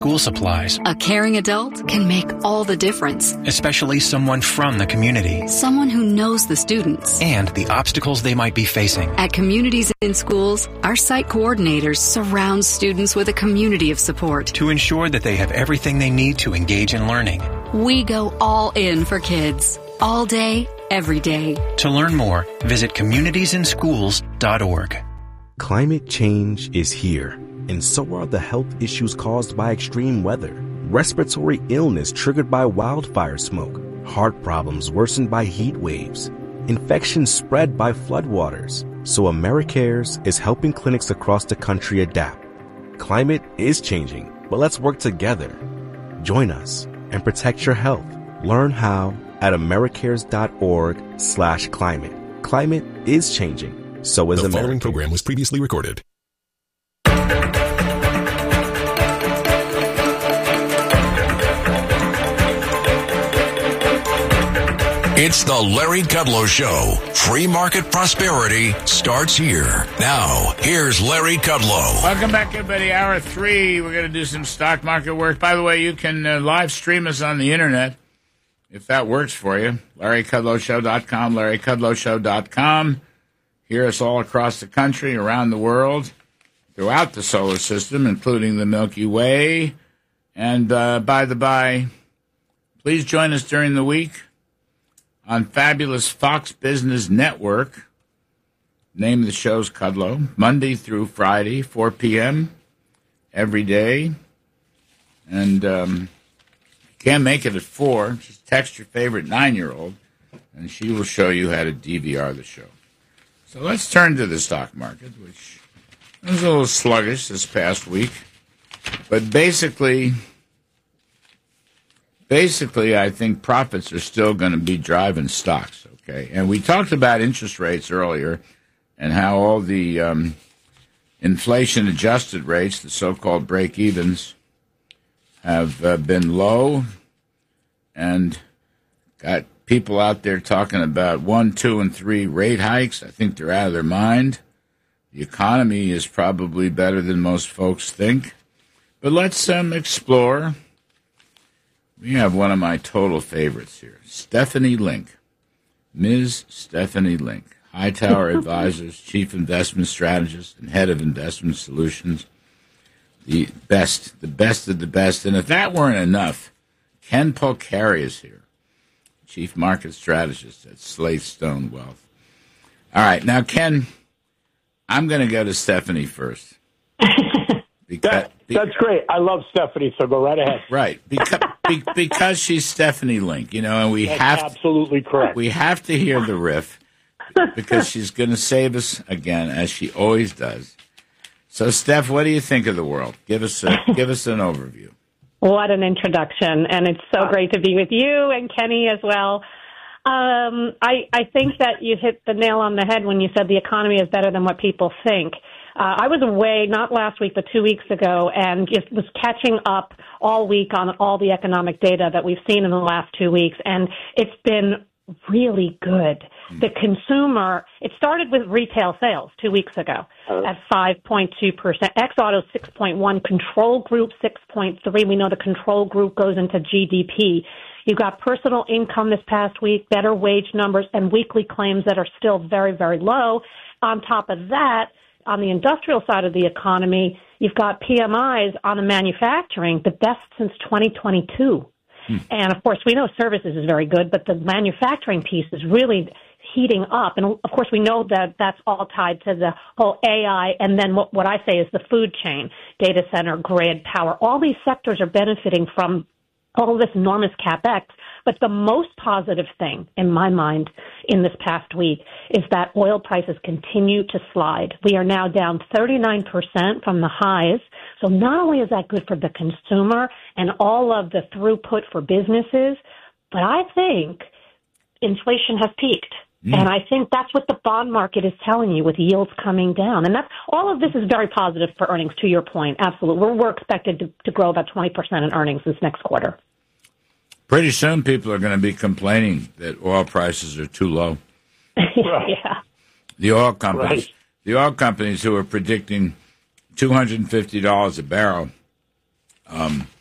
school supplies. A caring adult can make all the difference. Especially someone from the community. Someone who knows the students. And the obstacles they might be facing. At Communities in Schools, our site coordinators surround students with a community of support. To ensure that they have everything they need to engage in learning. We go all in for kids. All day, every day. To learn more, visit communitiesinschools.org. Climate change is here, and so are the health issues caused by extreme weather. Respiratory illness triggered by wildfire smoke, heart problems worsened by heat waves, infections spread by floodwaters. So AmeriCares is helping clinics across the country adapt. Climate is changing, but let's work together. Join us and protect your health. Learn how at americares.org/climate. Climate is changing. So is The America. following program was previously recorded. It's the Larry Kudlow Show. Free market prosperity starts here. Now, here's Larry Kudlow. Welcome back, everybody. Hour 3. We're going to do some stock market work. By the way, you can live stream us on the internet if that works for you. LarryKudlowShow.com, LarryKudlowShow.com. Hear us all across the country, around the world, throughout the solar system, including the Milky Way. And by the by, please join us during the week on fabulous Fox Business Network. Name of the show's Kudlow. Monday through Friday, 4 p.m. every day. And if you can't make it at 4, just text your favorite 9-year-old, and she will show you how to DVR the show. So let's turn to the stock market, which was a little sluggish this past week. But basically, I think profits are still going to be driving stocks, okay? And we talked about interest rates earlier and how all the inflation-adjusted rates, the so-called break-evens, have been low and got people out there talking about 1, 2, and 3 rate hikes. I think they're out of their mind. The economy is probably better than most folks think. But let's explore. We have one of my total favorites here, Stephanie Link. Ms. Stephanie Link, Hightower Advisors, Chief Investment Strategist and Head of Investment Solutions. The best of the best. And if that weren't enough, Ken Polcari is here. Chief Market Strategist at Slate Stone Wealth. All right. Now, Ken, I'm going to go to Stephanie first. That's great. I love Stephanie, so go right ahead. Right. Because she's Stephanie Link, and That's absolutely correct. We have to hear the riff because she's going to save us again, as she always does. So, Steph, what do you think of the world? Give us an overview. What an introduction, and it's so great to be with you and Kenny as well. I think that you hit the nail on the head when you said the economy is better than what people think. I was away, not last week, but 2 weeks ago, and just was catching up all week on all the economic data that we've seen in the last 2 weeks, and it's been really good. The consumer, it started with retail sales 2 weeks ago at 5.2%. Ex-auto 6.1%, control group 6.3%. We know the control group goes into GDP. You got personal income this past week, better wage numbers, and weekly claims that are still very, very low. On top of that, on the industrial side of the economy, you've got PMIs on the manufacturing, the best since 2022. And, of course, we know services is very good, but the manufacturing piece is really heating up. And, of course, we know that that's all tied to the whole AI and then what I say is the food chain, data center, grid, power. All these sectors are benefiting from all this enormous CapEx. But the most positive thing, in my mind, in this past week is that oil prices continue to slide. We are now down 39% from the highs. So not only is that good for the consumer and all of the throughput for businesses, but I think inflation has peaked. And I think that's what the bond market is telling you with yields coming down. And that's all of this is very positive for earnings, to your point. Absolutely. We're expected to grow about 20% in earnings this next quarter. Pretty soon people are going to be complaining that oil prices are too low. Yeah. The oil companies who are predicting $250 a barrel